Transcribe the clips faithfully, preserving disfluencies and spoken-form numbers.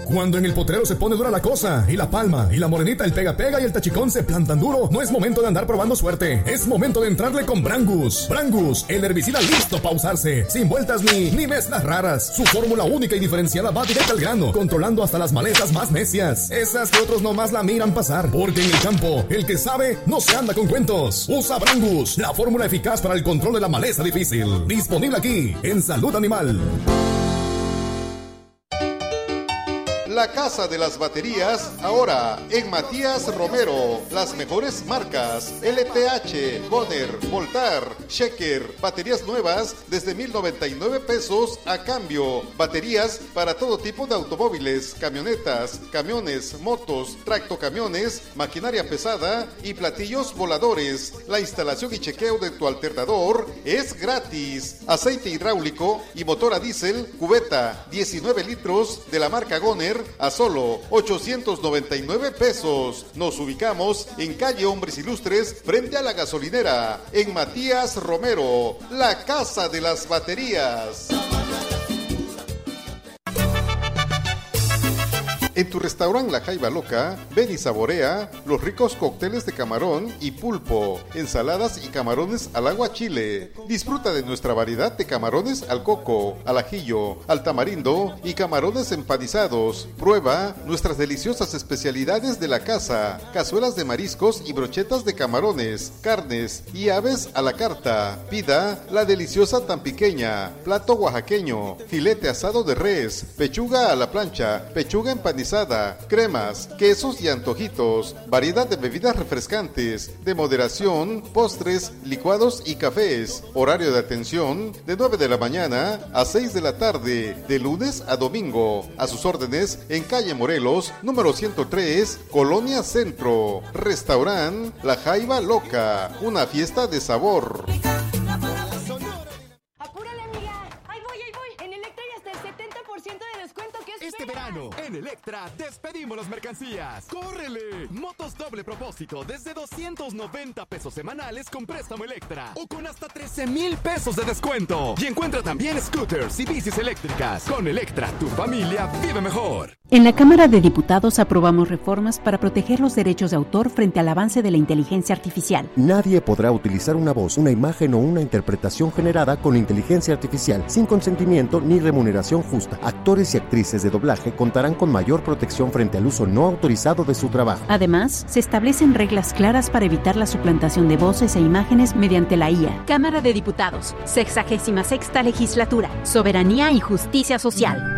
Cuando en el potrero se pone dura la cosa, y la palma, y la morenita, el pega pega y el tachicón se plantan duro, no es momento de andar probando suerte. Es momento de entrarle con Brangus. Brangus, el herbicida listo para usarse, sin vueltas ni, ni mezclas raras. Su fórmula única y diferenciada va directo al grano, controlando hasta las malezas más necias. Esas que otros nomás la miran pasar, porque en el campo, el que sabe, no se anda con cuentos. Usa Brangus, la fórmula eficaz para el control de la maleza difícil. Disponible aquí, en Salud Animal. La Casa de las Baterías, ahora en Matías Romero. Las mejores marcas: L T H, Goner, Voltar, Shecker. Baterías nuevas desde mil noventa y nueve pesos a cambio. Baterías para todo tipo de automóviles, camionetas, camiones, motos, tractocamiones, maquinaria pesada y platillos voladores. La instalación y chequeo de tu alternador es gratis. Aceite hidráulico y motor a diésel, cubeta, diecinueve litros de la marca Goner a solo ochocientos noventa y nueve pesos. Nos ubicamos en calle Hombres Ilustres, frente a la gasolinera, en Matías Romero, la Casa de las Baterías. En tu restaurante La Jaiba Loca, ven y saborea los ricos cócteles de camarón y pulpo, ensaladas y camarones al agua chile. Disfruta de nuestra variedad de camarones al coco, al ajillo, al tamarindo y camarones empanizados. Prueba nuestras deliciosas especialidades de la casa: cazuelas de mariscos y brochetas de camarones, carnes y aves a la carta. Pida la deliciosa tampiqueña, plato oaxaqueño, filete asado de res, pechuga a la plancha, pechuga empanizada, cremas, quesos y antojitos, variedad de bebidas refrescantes, de moderación, postres, licuados y cafés. Horario de atención de nueve de la mañana a seis de la tarde, de lunes a domingo. A sus órdenes en calle Morelos, número ciento tres, Colonia Centro. Restaurant La Jaiba Loca, una fiesta de sabor. Este verano, en Electra, despedimos las mercancías. ¡Córrele! Motos doble propósito desde doscientos noventa pesos semanales con préstamo Electra o con hasta trece mil pesos de descuento. Y encuentra también scooters y bicis eléctricas. Con Electra, tu familia vive mejor. En la Cámara de Diputados aprobamos reformas para proteger los derechos de autor frente al avance de la inteligencia artificial. Nadie podrá utilizar una voz, una imagen o una interpretación generada con inteligencia artificial sin consentimiento ni remuneración justa. Actores y actrices de doblaje contarán con mayor protección frente al uso no autorizado de su trabajo. Además, se establecen reglas claras para evitar la suplantación de voces e imágenes mediante la I A. Cámara de Diputados, sexagésima sexta legislatura, soberanía y justicia social.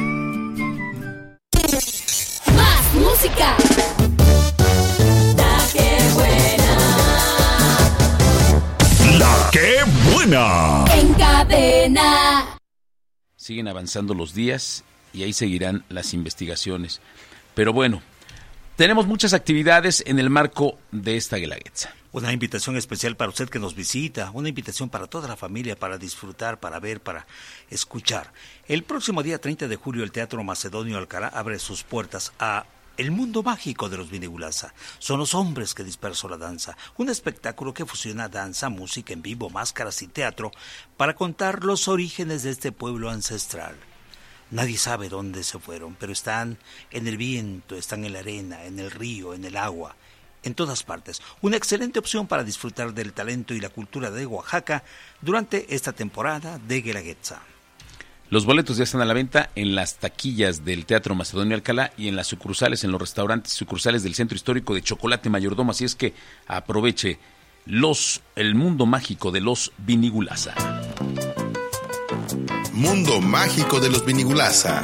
Más música. La que buena. La que buena. En cadena. Siguen avanzando los días y ahí seguirán las investigaciones. Pero bueno, tenemos muchas actividades en el marco de esta Guelaguetza. Una invitación especial para usted que nos visita, una invitación para toda la familia, para disfrutar, para ver, para escuchar. El próximo día treinta de julio el Teatro Macedonio Alcalá abre sus puertas a El Mundo Mágico de los Binigulasa. Son los hombres que disperso la danza, un espectáculo que fusiona danza, música en vivo, máscaras y teatro para contar los orígenes de este pueblo ancestral. Nadie sabe dónde se fueron, pero están en el viento, están en la arena, en el río, en el agua, en todas partes. Una excelente opción para disfrutar del talento y la cultura de Oaxaca durante esta temporada de Guelaguetza. Los boletos ya están a la venta en las taquillas del Teatro Macedonio Alcalá y en las sucursales, en los restaurantes sucursales del Centro Histórico de Chocolate Mayordomo. Así es que aproveche los, el mundo mágico de los Binigulasa. Mundo Mágico de los Binigulasa.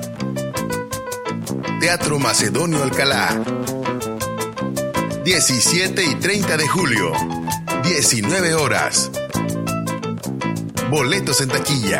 Teatro Macedonio Alcalá. diecisiete y treinta de julio. diecinueve horas. Boletos en taquilla.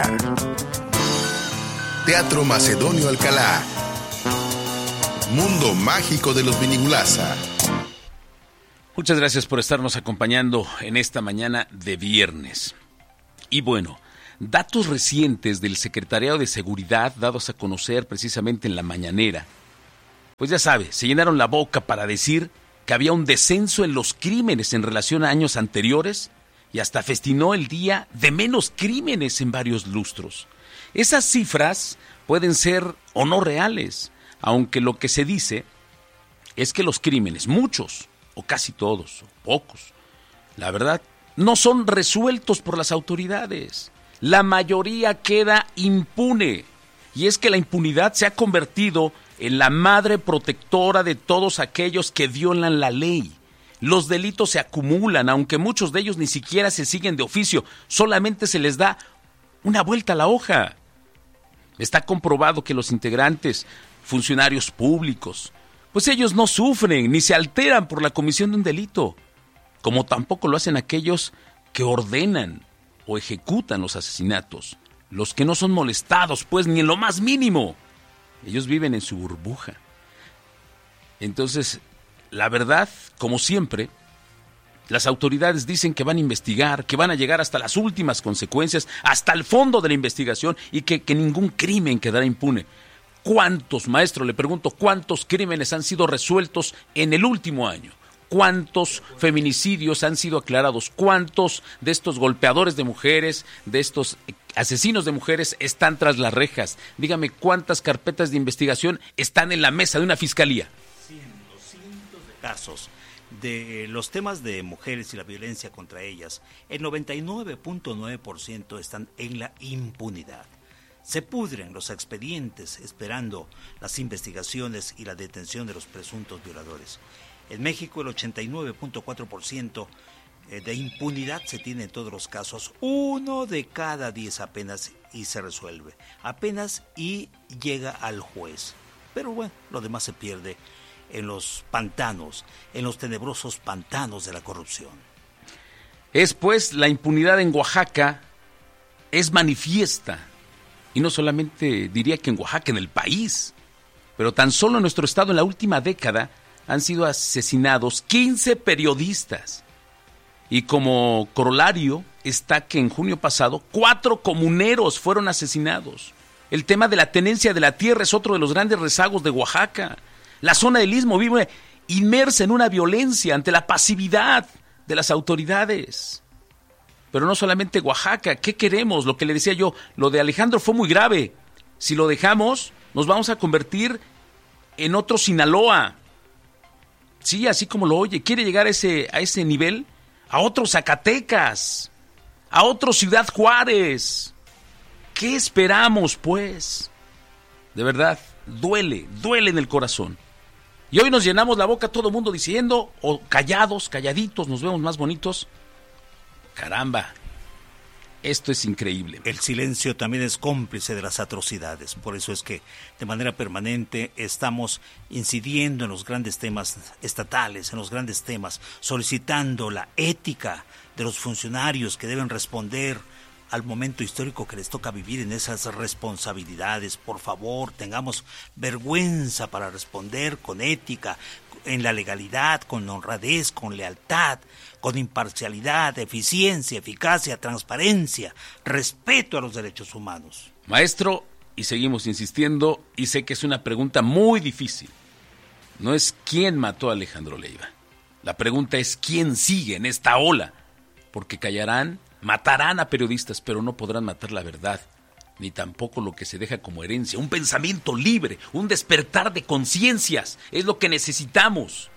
Teatro Macedonio Alcalá. Mundo Mágico de los Binigulasa. Muchas gracias por estarnos acompañando en esta mañana de viernes. Y bueno, datos recientes del Secretariado de Seguridad dados a conocer precisamente en la mañanera. Pues ya sabe, se llenaron la boca para decir que había un descenso en los crímenes en relación a años anteriores y hasta festinó el día de menos crímenes en varios lustros. Esas cifras pueden ser o no reales. aunque lo que se dice es que los crímenes, muchos, o casi todos, o pocos, la verdad, no son resueltos por las autoridades. La mayoría queda impune. Y es que la impunidad se ha convertido en la madre protectora de todos aquellos que violan la ley. Los delitos se acumulan, aunque muchos de ellos ni siquiera se siguen de oficio, solamente se les da una vuelta a la hoja. Está comprobado que los integrantes, funcionarios públicos, pues ellos no sufren ni se alteran por la comisión de un delito, como tampoco lo hacen aquellos que ordenan o ejecutan los asesinatos, los que no son molestados, pues ni en lo más mínimo. Ellos viven en su burbuja. Entonces, la verdad, como siempre, las autoridades dicen que van a investigar, que van a llegar hasta las últimas consecuencias, hasta el fondo de la investigación y que, que ningún crimen quedará impune. ¿Cuántos, maestro, le pregunto, cuántos crímenes han sido resueltos en el último año? ¿Cuántos feminicidios han sido aclarados? ¿Cuántos de estos golpeadores de mujeres, de estos asesinos de mujeres están tras las rejas? Dígame, ¿cuántas carpetas de investigación están en la mesa de una fiscalía? Cientos, cientos de casos de los temas de mujeres y la violencia contra ellas. El noventa y nueve punto nueve por ciento están en la impunidad. Se pudren los expedientes esperando las investigaciones y la detención de los presuntos violadores. En México el ochenta y nueve punto cuatro por ciento de impunidad se tiene en todos los casos. Uno de cada diez apenas y se resuelve. Apenas y llega al juez. Pero bueno, lo demás se pierde en los pantanos, en los tenebrosos pantanos de la corrupción. Es pues la impunidad en Oaxaca es manifiesta. Y no solamente diría que en Oaxaca, en el país, pero tan solo en nuestro estado en la última década han sido asesinados quince periodistas. Y como corolario está que en junio pasado cuatro comuneros fueron asesinados. El tema de la tenencia de la tierra es otro de los grandes rezagos de Oaxaca. La zona del Istmo vive inmersa en una violencia ante la pasividad de las autoridades. Pero no solamente Oaxaca, ¿qué queremos? Lo que le decía yo, lo de Alejandro fue muy grave. Si lo dejamos, nos vamos a convertir en otro Sinaloa. Sí, así como lo oye, quiere llegar a ese, a ese nivel, a otro Zacatecas, a otro Ciudad Juárez. ¿Qué esperamos, pues? De verdad, duele, duele en el corazón. Y hoy nos llenamos la boca todo el mundo diciendo, o callados, calladitos, nos vemos más bonitos. Caramba, esto es increíble. El silencio también es cómplice de las atrocidades. Por eso es que de manera permanente estamos incidiendo en los grandes temas estatales, en los grandes temas, solicitando la ética de los funcionarios que deben responder al momento histórico que les toca vivir en esas responsabilidades. Por favor, tengamos vergüenza para responder con ética, en la legalidad, con honradez, con lealtad, con imparcialidad, eficiencia, eficacia, transparencia, respeto a los derechos humanos. Maestro, y seguimos insistiendo, y sé que es una pregunta muy difícil. No es quién mató a Alejandro Leiva. La pregunta es quién sigue en esta ola. Porque callarán, matarán a periodistas, pero no podrán matar la verdad, ni tampoco lo que se deja como herencia, un pensamiento libre, un despertar de conciencias. Es lo que necesitamos.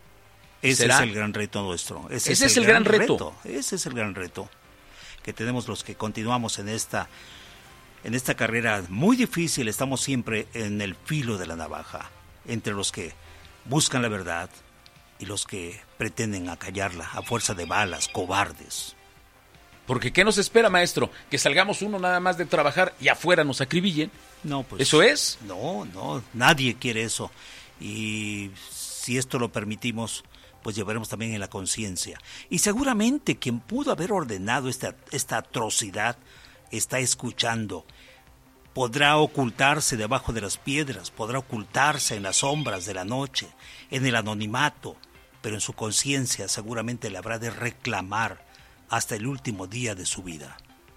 Ese ¿Será? es el gran reto nuestro. Ese, Ese es, es el gran reto. reto. Ese es el gran reto que tenemos los que continuamos en esta, en esta carrera muy difícil. Estamos siempre en el filo de la navaja, entre los que buscan la verdad y los que pretenden acallarla a fuerza de balas, cobardes. Porque ¿qué nos espera, maestro? ¿Que salgamos uno nada más de trabajar y afuera nos acribillen? No, pues... ¿Eso es? No, no, nadie quiere eso. Y si esto lo permitimos, pues llevaremos también en la conciencia. Y seguramente quien pudo haber ordenado esta, esta atrocidad está escuchando. Podrá ocultarse debajo de las piedras, podrá ocultarse en las sombras de la noche, en el anonimato, pero en su conciencia seguramente le habrá de reclamar hasta el último día de su vida.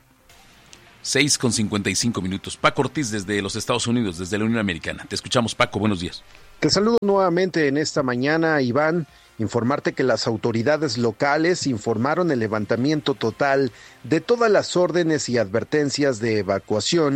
seis con cincuenta y cinco minutos. Paco Ortiz desde los Estados Unidos, desde la Unión Americana. Te escuchamos, Paco, buenos días. Te saludo nuevamente en esta mañana, Iván. Informarte que las autoridades locales informaron el levantamiento total de todas las órdenes y advertencias de evacuación que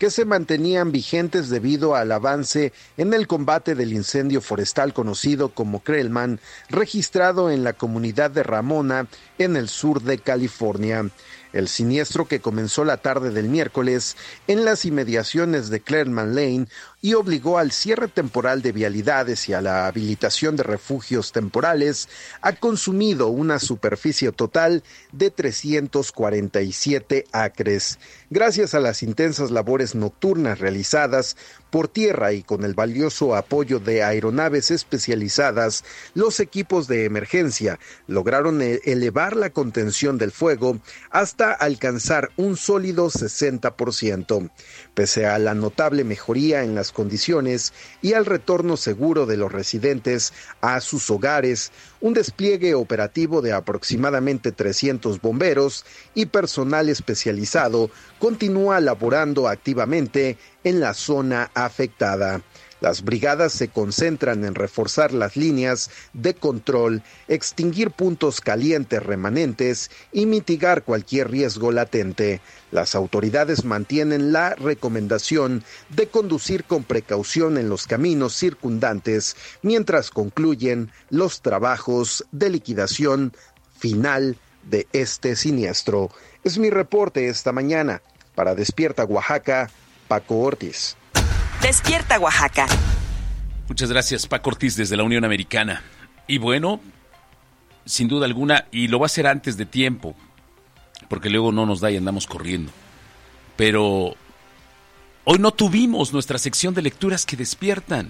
que se mantenían vigentes debido al avance en el combate del incendio forestal conocido como Crelman, registrado en la comunidad de Ramona, en el sur de California. El siniestro, que comenzó la tarde del miércoles en las inmediaciones de Clermont Lane y obligó al cierre temporal de vialidades y a la habilitación de refugios temporales, ha consumido una superficie total de trescientos cuarenta y siete acres. Gracias a las intensas labores nocturnas realizadas por tierra y con el valioso apoyo de aeronaves especializadas, los equipos de emergencia lograron elevar la contención del fuego hasta alcanzar un sólido sesenta por ciento. Pese a la notable mejoría en las condiciones y al retorno seguro de los residentes a sus hogares, un despliegue operativo de aproximadamente trescientos bomberos y personal especializado continúa laborando activamente en la zona afectada. Las brigadas se concentran en reforzar las líneas de control, extinguir puntos calientes remanentes y mitigar cualquier riesgo latente. Las autoridades mantienen la recomendación de conducir con precaución en los caminos circundantes mientras concluyen los trabajos de liquidación final de este siniestro. Es mi reporte esta mañana. Para Despierta Oaxaca, Paco Ortiz. Despierta Oaxaca. Muchas gracias, Paco Ortiz, desde la Unión Americana. Y bueno, sin duda alguna, y lo va a hacer antes de tiempo, porque luego no nos da y andamos corriendo. Pero hoy no tuvimos nuestra sección de lecturas que despiertan.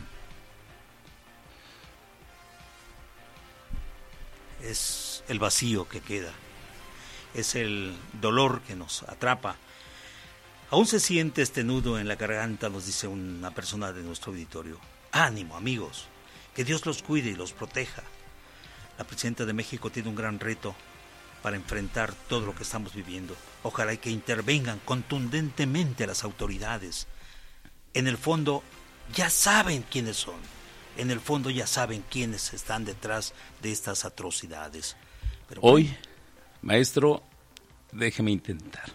Es el vacío que queda. Es el dolor que nos atrapa. Aún se siente este nudo en la garganta, nos dice una persona de nuestro auditorio. Ánimo, amigos, que Dios los cuide y los proteja. La presidenta de México tiene un gran reto para enfrentar todo lo que estamos viviendo. Ojalá que intervengan contundentemente las autoridades. En el fondo ya saben quiénes son. En el fondo ya saben quiénes están detrás de estas atrocidades. Pero hoy, bueno, maestro, déjeme intentar.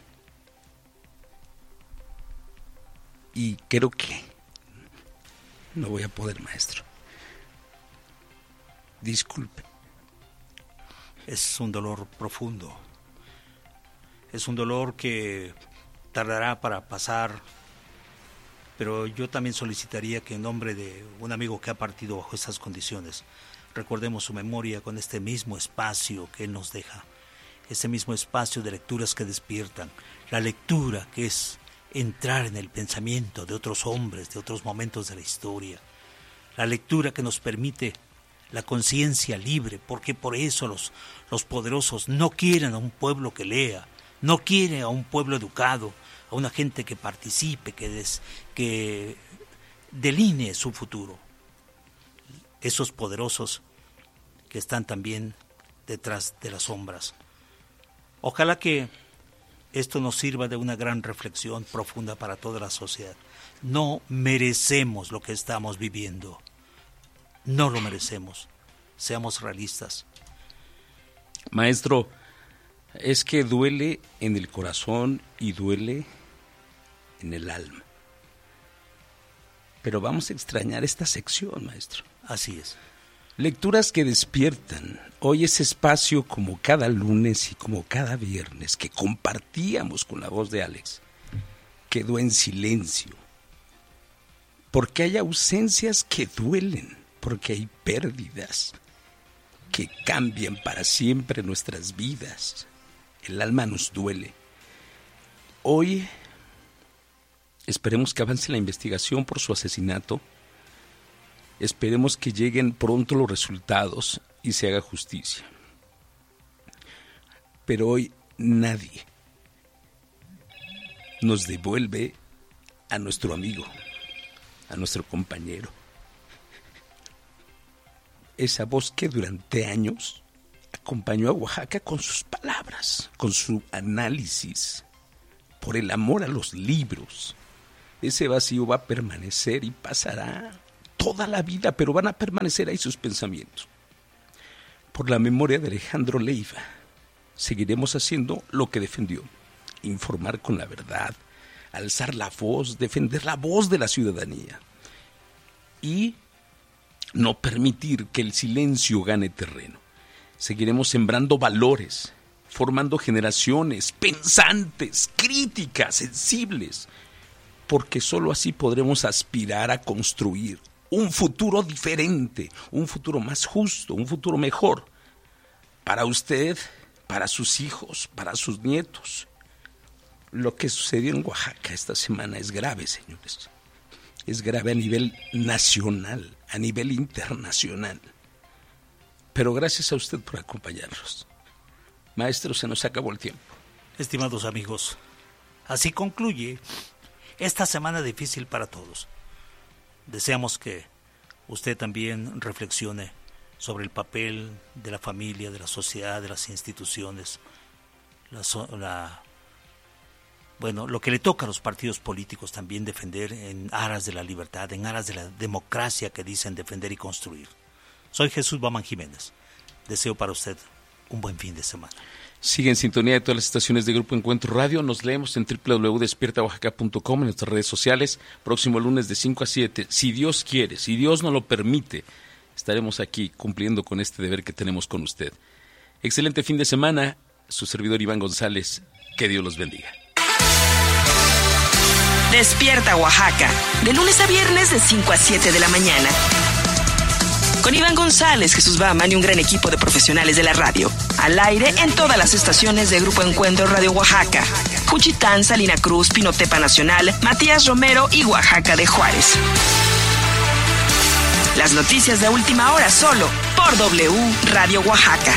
Y creo que no voy a poder, maestro. Disculpe. Es un dolor profundo. Es un dolor que tardará para pasar. Pero yo también solicitaría que en nombre de un amigo que ha partido bajo estas condiciones, recordemos su memoria con este mismo espacio que él nos deja. Este mismo espacio de lecturas que despiertan. La lectura que es entrar en el pensamiento de otros hombres, de otros momentos de la historia. La lectura que nos permite la conciencia libre, porque por eso los, los poderosos no quieren a un pueblo que lea, no quieren a un pueblo educado, a una gente que participe, que, des, que delinee su futuro. Esos poderosos que están también detrás de las sombras. Ojalá que esto nos sirva de una gran reflexión profunda para toda la sociedad. No merecemos lo que estamos viviendo. No lo merecemos. Seamos realistas. Maestro, es que duele en el corazón y duele en el alma. Pero vamos a extrañar esta sección, maestro. Así es. Lecturas que despiertan. Hoy ese espacio, como cada lunes y como cada viernes, que compartíamos con la voz de Alex, quedó en silencio. Porque hay ausencias que duelen, porque hay pérdidas que cambian para siempre nuestras vidas. El alma nos duele. Hoy esperemos que avance la investigación por su asesinato. Esperemos que lleguen pronto los resultados y se haga justicia. Pero hoy nadie nos devuelve a nuestro amigo, a nuestro compañero. Esa voz que durante años acompañó a Oaxaca con sus palabras, con su análisis, por el amor a los libros. Ese vacío va a permanecer y pasará toda la vida, pero van a permanecer ahí sus pensamientos. Por la memoria de Alejandro Leiva, seguiremos haciendo lo que defendió, informar con la verdad, alzar la voz, defender la voz de la ciudadanía y no permitir que el silencio gane terreno. Seguiremos sembrando valores, formando generaciones pensantes, críticas, sensibles, porque solo así podremos aspirar a construir un futuro diferente, un futuro más justo, un futuro mejor para usted, para sus hijos, para sus nietos. Lo que sucedió en Oaxaca esta semana es grave, señores. Es grave a nivel nacional, a nivel internacional. Pero gracias a usted por acompañarnos. Maestro, se nos acabó el tiempo. Estimados amigos, así concluye esta semana difícil para todos. Deseamos que usted también reflexione sobre el papel de la familia, de la sociedad, de las instituciones, la, la, bueno, lo que le toca a los partidos políticos también defender en aras de la libertad, en aras de la democracia que dicen defender y construir. Soy Jesús Bamán Jiménez. Deseo para usted un buen fin de semana. Sigue en sintonía de todas las estaciones de Grupo Encuentro Radio. Nos leemos en doble u doble u doble u punto despierta oaxaca punto com, en nuestras redes sociales. Próximo lunes de cinco a siete. Si Dios quiere, si Dios nos lo permite, estaremos aquí cumpliendo con este deber que tenemos con usted. Excelente fin de semana. Su servidor Iván González. Que Dios los bendiga. Despierta Oaxaca. De lunes a viernes de cinco a siete de la mañana. Con Iván González, Jesús Bamán y un gran equipo de profesionales de la radio. Al aire en todas las estaciones de Grupo Encuentro Radio Oaxaca. Juchitán, Salina Cruz, Pinotepa Nacional, Matías Romero y Oaxaca de Juárez. Las noticias de última hora solo por W Radio Oaxaca.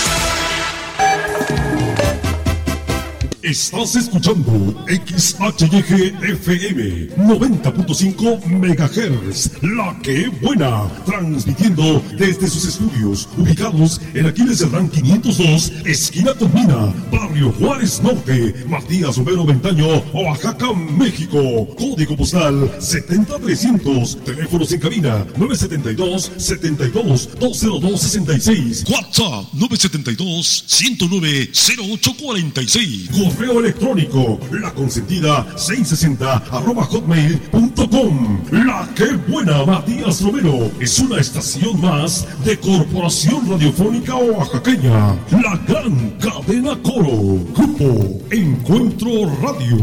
Estás escuchando X H Y G F M noventa punto cinco megahertz, La Que Buena, transmitiendo desde sus estudios ubicados en Aquiles Cerdán quinientos dos, esquina con Mina, Barrio Juárez Norte, Matías Romero Ventaño, Oaxaca, México. Código postal setenta trescientos, teléfonos en cabina nueve siete dos, siete dos, dos cero dos seis seis, WhatsApp nueve siete dos, uno cero nueve, cero ocho cuatro seis. Correo electrónico, la consentida seiscientos sesenta arroba hotmail punto com. La Que Buena, Matías Romero, es una estación más de Corporación Radiofónica Oaxaqueña. La gran cadena Coro. Grupo Encuentro Radio.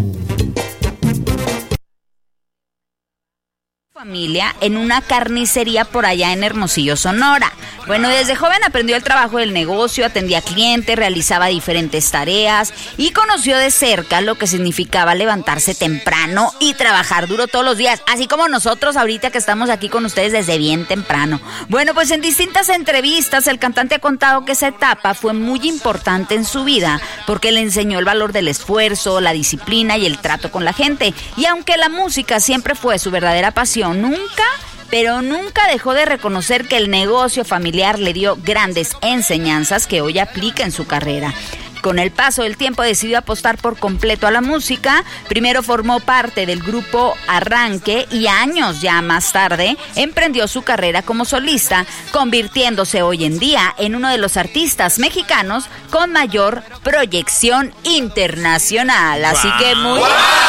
Familia en una carnicería por allá en Hermosillo, Sonora. Bueno, desde joven aprendió el trabajo del negocio, atendía clientes, realizaba diferentes tareas y conoció de cerca lo que significaba levantarse temprano y trabajar duro todos los días, así como nosotros ahorita que estamos aquí con ustedes desde bien temprano. Bueno, pues en distintas entrevistas el cantante ha contado que esa etapa fue muy importante en su vida porque le enseñó el valor del esfuerzo, la disciplina y el trato con la gente. Y aunque la música siempre fue su verdadera pasión, nunca, pero nunca dejó de reconocer que el negocio familiar le dio grandes enseñanzas que hoy aplica en su carrera. Con el paso del tiempo decidió apostar por completo a la música. Primero formó parte del grupo Arranque y años ya más tarde emprendió su carrera como solista, convirtiéndose hoy en día en uno de los artistas mexicanos con mayor proyección internacional. Así wow. que muy...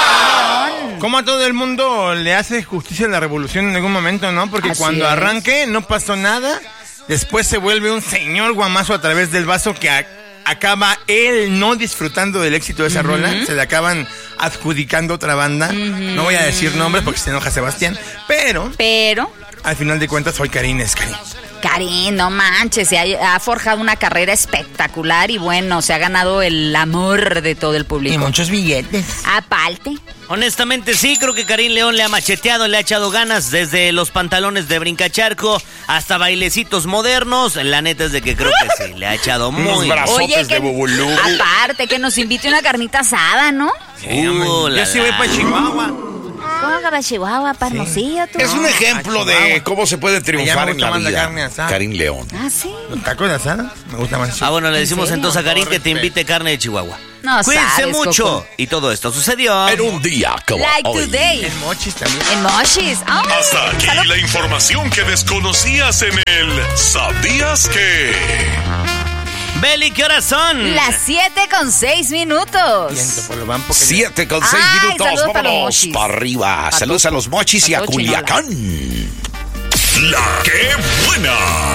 Wow. Como a todo el mundo le hace justicia a la revolución en algún momento, ¿no? Porque Así cuando es. Arranque no pasó nada, después se vuelve un señor guamazo a través del vaso que... A... acaba él no disfrutando del éxito de esa uh-huh. rola, se le acaban adjudicando otra banda, uh-huh. no voy a decir nombres porque se enoja Sebastián, pero... Pero... al final de cuentas hoy Karin es Karin. Karin, no manches, se ha, ha forjado una carrera espectacular y bueno, se ha ganado el amor de todo el público. Y muchos billetes. Aparte. Honestamente sí, creo que Karin León le ha macheteado, le ha echado ganas desde los pantalones de brincacharco hasta bailecitos modernos. La neta es de que creo que sí, le ha echado muy... Oye, que, de aparte, que nos invite una carnita asada, ¿no? Sí, uh, Yo sí voy para Chihuahua. ¿Cómo que para Chihuahua, para Hermosillo? Es un ejemplo de cómo se puede triunfar en la vida. La carne asada. Karin León. Ah, sí. ¿Los tacos de asada? Me gusta más. Ah, bueno, le decimos entonces a Karin que te invite carne de Chihuahua. No, Cuídense sabes, mucho. Coco. Y todo esto sucedió en un día como like hoy. Today. En Mochis también. En Mochis. Oh, Hasta aquí salud. La información que desconocías en el ¿Sabías que? Beli, ¿qué horas son? Las siete con seis minutos. siete con seis Ay, minutos. saludos para los Vámonos mochis. para arriba. Pa' Saludos todo- a los mochis y pa' a todo Culiacán. La que